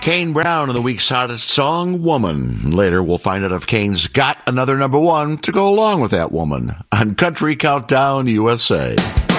Kane Brown in the week's hottest song, Woman. Later, we'll find out if Kane's got another number one to go along with that woman on Country Countdown USA.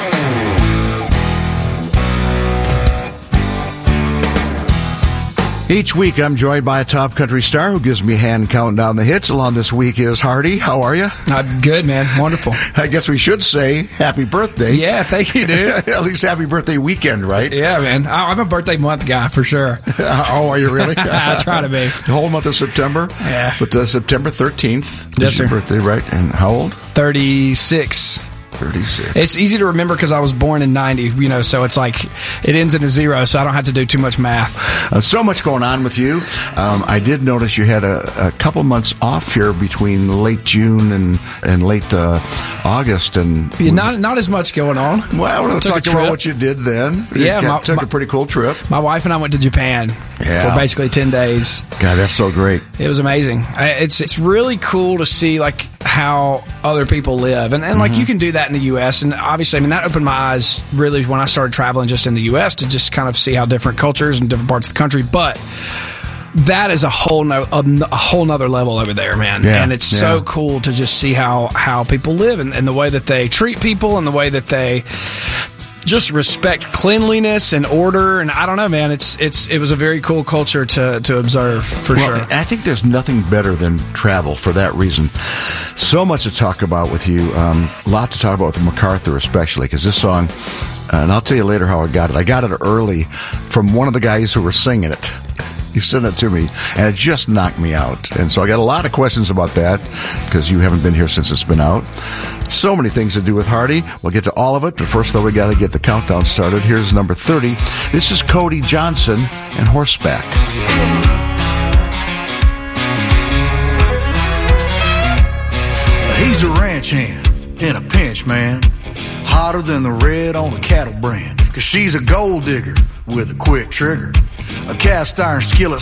Each week, I'm joined by a top country star who gives me a hand counting down the hits. Along this week is Hardy. How are you? I'm good, man. Wonderful. I guess we should say happy birthday. Yeah, thank you, dude. At least happy birthday weekend, right? Yeah, man. I'm a birthday month guy for sure. Oh, are you really? I try to be. The whole month of September? Yeah. But September 13th Yes, is your sir. birthday, right? And how old? 36. 36. It's easy to remember because I was born in 90, so it's like it ends in a zero, so I don't have to do too much math. So much going on with you. I did notice you had a couple months off here between late June and late August. And Not as much going on. Well, I want to talk about what you did then. Yeah, You took a pretty cool trip. My wife and I went to Japan for basically 10 days. God, that's so great. It was amazing. It's really cool to see like how other people live, and like you can do that in the U.S. And obviously, I mean, that opened my eyes really when I started traveling just in the U.S. to just kind of see how different cultures and different parts of the country. But that is a whole nother level over there, man. Yeah, and it's so cool to just see how people live and the way that they treat people and the way that they just respect cleanliness and order, and I don't know, man. It was a very cool culture to observe for sure. I think there's nothing better than travel for that reason. So much to talk about with you. A lot to talk about with MacArthur, especially because this song. And I'll tell you later how I got it. I got it early from one of the guys who were singing it. He sent it to me, and it just knocked me out. And so I got a lot of questions about that because you haven't been here since it's been out. So many things to do with Hardy. We'll get to all of it, but first, though, we got to get the countdown started. Here's number 30. This is Cody Johnson and Horseback. He's a ranch hand in a pinch, man. Hotter than the red on a cattle brand. 'Cause she's a gold digger with a quick trigger. A cast iron skillet